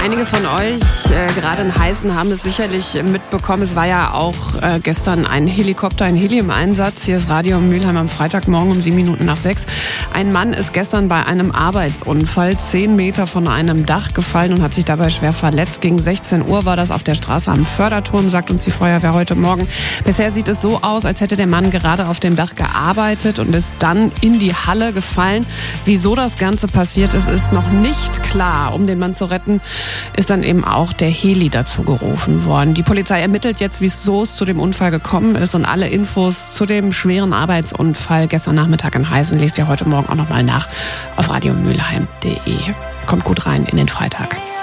Einige von euch, gerade in Heißen, haben es sicherlich mitbekommen. Es war ja auch gestern ein Helikopter, ein Heli im Einsatz. Hier ist Radio Mülheim am Freitagmorgen um 7:07. Ein Mann ist gestern bei einem Arbeitsunfall 10 Meter von einem Dach gefallen und hat sich dabei schwer verletzt. Gegen 16 Uhr war das auf der Straße am Förderturm, sagt uns die Feuerwehr heute Morgen. Bisher sieht es so aus, als hätte der Mann gerade auf dem Dach gearbeitet und ist dann in die Halle gefallen. Wieso das Ganze passiert ist noch nicht klar. Um den Mann zu retten, ist dann eben auch der Heli dazu gerufen worden. Die Polizei ermittelt jetzt, wieso es zu dem Unfall gekommen ist, und alle Infos zu dem schweren Arbeitsunfall gestern Nachmittag in Heißen lest ihr heute Morgen auch nochmal nach auf radiomülheim.de. Kommt gut rein in den Freitag.